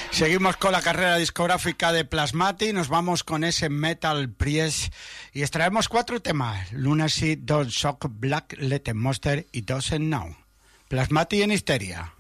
Seguimos con la carrera discográfica de Plasmati, nos vamos con ese Metal Priest y extraemos 4 temas: Lunacy, Don't Shock, Black Letter Monster y Doesn't Know. Plasmati en Histeria.